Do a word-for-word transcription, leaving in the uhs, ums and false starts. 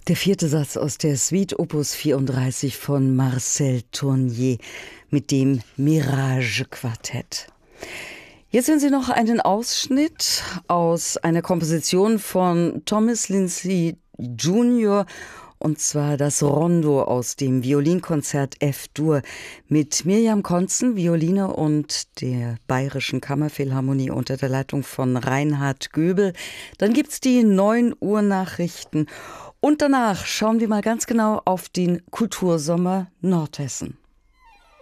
Der vierte Satz aus der Suite Opus vierunddreißig von Marcel Tournier mit dem Mirage-Quartett. Jetzt hören Sie noch einen Ausschnitt aus einer Komposition von Thomas Lindsay Junior, und zwar das Rondo aus dem Violinkonzert F-Dur mit Mirjam Konzen, Violine, und der Bayerischen Kammerphilharmonie unter der Leitung von Reinhard Göbel. Dann gibt's die neun Uhr Nachrichten und danach schauen wir mal ganz genau auf den Kultursommer Nordhessen.